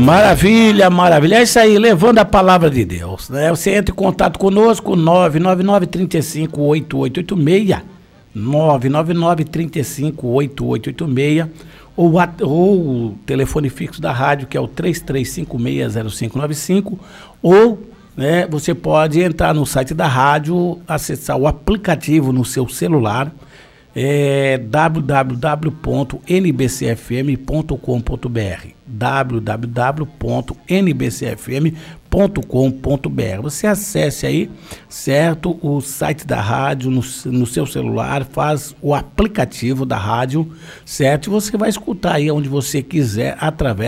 Maravilha, maravilha. É isso aí, levando a palavra de Deus, né? Você entra em contato conosco, 999-35-8886, 999-35-8886, ou o telefone fixo da rádio, que é o 33560595, ou, né, você pode entrar no site da rádio, acessar o aplicativo no seu celular, www.nbcfm.com.br, www.nbcfm.com.br. Você acesse aí, certo, o site da rádio no seu celular, faz o aplicativo da rádio, certo, e você vai escutar aí onde você quiser através